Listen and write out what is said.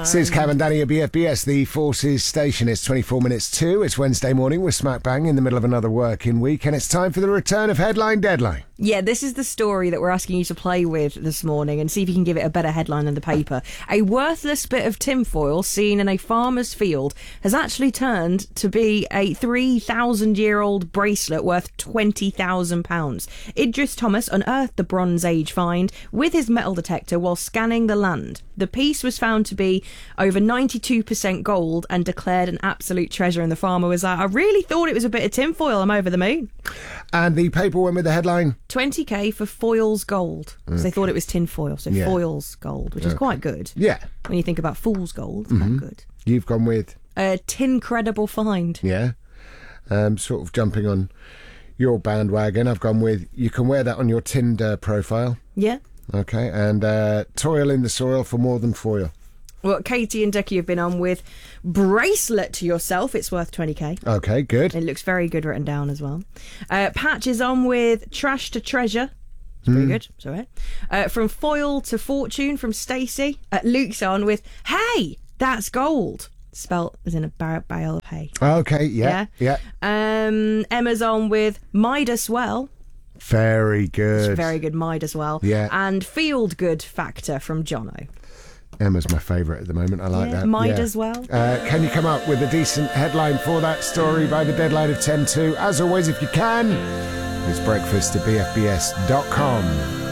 Sis, Cam and Danny at BFBS, the Forces station. It's 24 minutes to. It's Wednesday morning. We're smack bang in the middle of another working week, and it's time for the return of Headline Deadline. Yeah, this is the story that we're asking you to play with this morning and see if you can give it a better headline than the paper. A worthless bit of tinfoil seen in a farmer's field has actually turned to be a 3,000-year-old bracelet worth £20,000. Idris Thomas unearthed the Bronze Age find with his metal detector while scanning the land. The piece was found to be over 92% gold and declared an absolute treasure, and the farmer was like, I really thought it was a bit of tinfoil, I'm over the moon. And the paper went with the headline? 20k for foils gold. Because they thought it was tinfoil, so foils gold, which is quite good. Yeah. When you think about fool's gold, it's quite good. You've gone with? A tin-credible find. Yeah. Sort of jumping on your bandwagon. I've gone with, you can wear that on your Tinder profile. Yeah. Okay, and toil in the soil for more than foil. Well, Katie and Decky have been on with bracelet to yourself. It's worth 20k. Okay, good. It looks very good written down as well. Patch is on with trash to treasure. It's pretty good. It's all right. From foil to fortune from Stacey. Luke's on with, hey, that's gold. Spelt as in a bale of hay. Okay, yeah. Emma's on with Midas well. Very good. It's very good, Midas well. Yeah. And field good factor from Jono. Emma's my favourite at the moment. I like that. Midas well. Can you come up with a decent headline for that story by the deadline of 10 to? As always, if you can, it's breakfast at bfbs.com.